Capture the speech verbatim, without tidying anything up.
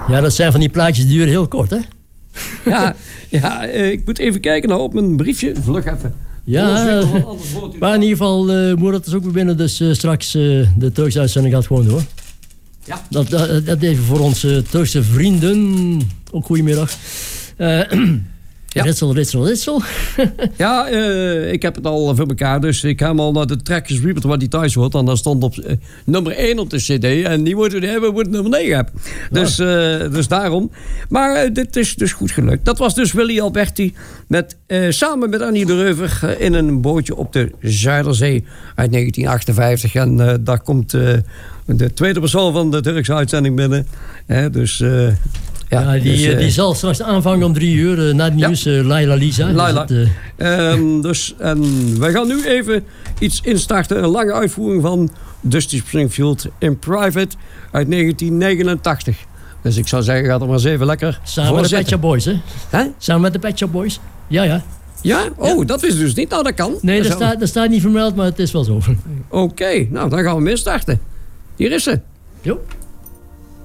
Ja, dat zijn van die plaatjes die duren heel kort, hè? Ja, ja uh, ik moet even kijken nou op mijn briefje. Vlug even. Ja, maar in ieder geval uh, moet het dus ook weer binnen. Dus uh, straks uh, de Turkse uitzending gaat gewoon door. Ja. Dat, dat, dat even voor onze Turkse vrienden. Ook goedemiddag. Uh, ja. Ritsel, ritsel, ritsel. Ja, uh, ik heb het al voor elkaar. Dus ik heb al naar de trackjes repeat wat die thuis wordt. En daar stond op uh, nummer één op de cd. En die moeten we hebben, wordt nummer negen hebben. Dus, uh, dus daarom. Maar uh, dit is dus goed gelukt. Dat was dus Willy Alberti. Met, uh, samen met Annie de Reuver. Uh, in een bootje op de Zuiderzee. Uit negentien achtenvijftig. En uh, daar komt uh, de tweede persoon van de Turkse uitzending binnen. Uh, dus... Uh, Ja, ja, die, dus, uh, die zal straks aanvangen om drie uur uh, na het nieuws. Ja. Uh, Laila Lisa. Laila. Dus, het, uh... um, dus en we gaan nu even iets instarten. Een lange uitvoering van Dusty Springfield in Private uit negentien negenentachtig. Dus ik zou zeggen, ga er maar eens even lekker samen met de Pet Shop Boys, hè? Huh? Samen met de Pet Shop Boys. Ja, ja. Ja? Oh, ja. Dat is dus niet. Nou, dat kan. Nee, dat, staat, dat staat niet vermeld, maar het is wel zo. Oké, okay, nou dan gaan we mee starten. Hier is ze. Jo.